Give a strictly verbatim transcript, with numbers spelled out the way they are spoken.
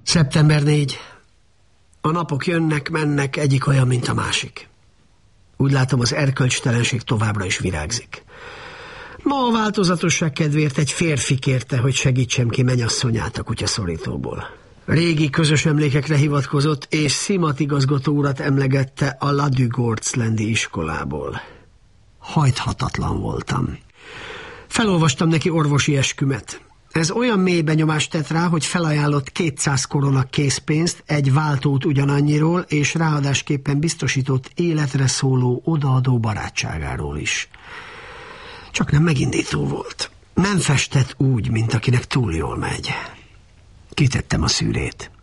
szeptember negyedike. A napok jönnek, mennek, egyik olyan, mint a másik. Úgy látom, az erkölcstelenség továbbra is virágzik. Ma a változatosság kedvéért egy férfi kérte, hogy segítsem ki mennyasszonyát a kutyaszorítóból. Régi közös emlékekre hivatkozott, és Szimat igazgató urat emlegette a Ladugorclandi iskolából. Hajthatatlan voltam. Felolvastam neki orvosi eskümet. Ez olyan mély benyomást tett rá, hogy felajánlott kétszáz korona készpénzt, egy váltót ugyanannyiról, és ráadásképpen biztosított életre szóló odaadó barátságáról is. Csak nem megindító volt. Nem festett úgy, mint akinek túl jól megy. Kitettem a szűrét.